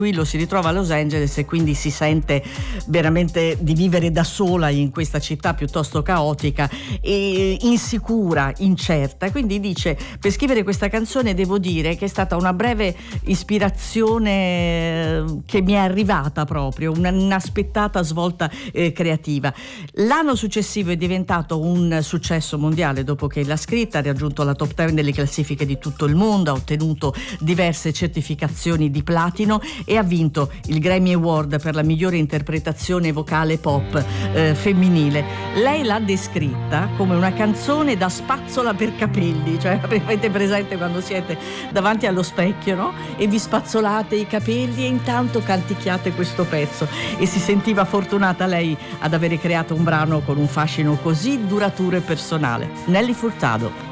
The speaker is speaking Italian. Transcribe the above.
Lo si ritrova a Los Angeles e quindi si sente veramente di vivere da sola in questa città piuttosto caotica e insicura, incerta. Quindi dice: per scrivere questa canzone devo dire che è stata una breve ispirazione che mi è arrivata proprio, un'inaspettata svolta creativa. L'anno successivo è diventato un successo mondiale dopo che l'ha scritta, ha raggiunto la top 10 delle classifiche di tutto il mondo, ha ottenuto diverse certificazioni di platino e ha vinto il Grammy Award per la migliore interpretazione vocale pop femminile. Lei l'ha descritta come una canzone da spazzola per capelli, cioè avete presente quando siete davanti allo specchio, no? E vi spazzolate i capelli e intanto canticchiate questo pezzo, e si sentiva fortunata lei ad avere creato un brano con un fascino così duraturo e personale. Nelly Furtado.